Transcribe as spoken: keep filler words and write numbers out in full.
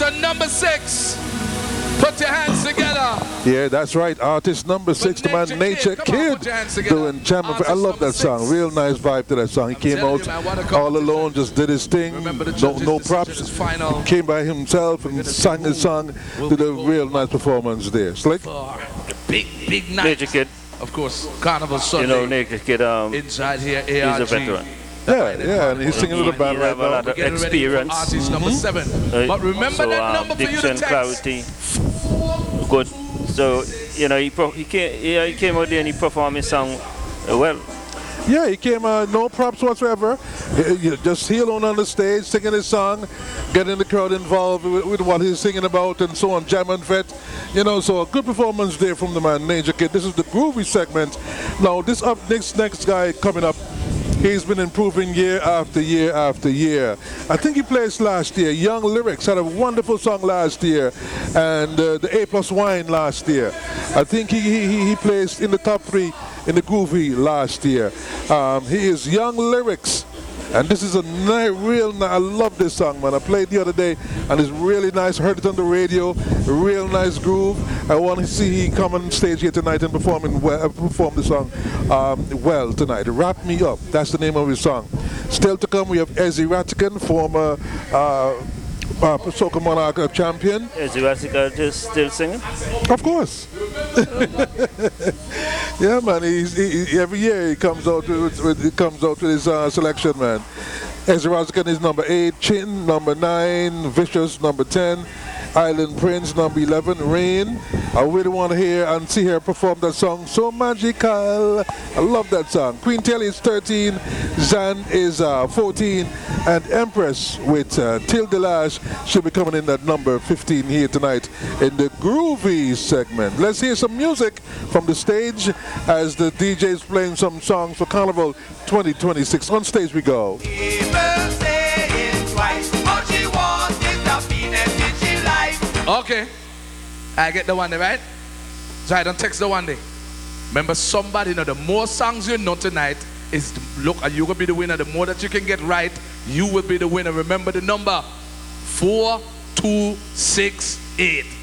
So number six, put your hands together. Yeah, that's right. Artist number six, the man Nature Kid, doing jamming. I love that song. Real nice vibe to that song. He came out all alone, just did his thing. No, no props. He came by himself and sang his song. Did a real nice performance there. Slick. Big, big night. Nature Kid. Of course, Carnival Sunday. You know, Nature Kid. Um, inside here, A R G. He's a veteran. Yeah, yeah, and he's singing with the band he right have a now. lot of experience. Artist number seven. Uh, But remember so, that um, number for you to diction, text. clarity, good. So you know, he pro he came, yeah, he came out there and he performed his song uh, well. Yeah, he came, uh, no props whatsoever. He, he just he alone on the stage, singing his song, getting the crowd involved with, with what he's singing about and so on, jam and vet. You know, so a good performance there from the man, Nature Kid. This is the groovy segment. Now, this up next, next guy coming up, he's been improving year after year after year. I think he placed last year. Young Lyrics had a wonderful song last year, and uh, the A plus wine last year. I think he, he, he placed in the top three in the groovy last year. Um, he is Young Lyrics, and this is a ni real ni I love this song, man. I played the other day, and it's really nice. Heard it on the radio. A real nice groove. I want to see he come on stage here tonight and performing well, uh, perform the song um, well tonight. Wrap Me Up. That's the name of his song. Still to come, we have Ezzy Ratigan, former uh, uh, Soca Monarch champion. Ezzy Ratigan just still singing? Of course. Yeah, man. He's, he, he, every year he comes out with, with he comes out with his uh, selection, man. Ezzy Ratigan is number eight, Chin number nine, Vicious number ten, Island Prince number eleven, Rain. I really want to hear and see her perform that song, So Magical. I love that song. Queen Telly is thirteen, Zan is uh, fourteen, and Empress with uh, Tilde Lash should be coming in at number fifteen here tonight in the groovy segment. Let's hear some music from the stage as the D J is playing some songs for Carnival twenty twenty-six. On stage we go. Okay, I get the one day, right? So I don't text the one day. Remember, somebody, you know, the more songs you know tonight is the, look, and you will be the winner. The more that you can get right, you will be the winner. Remember the number four two six eight.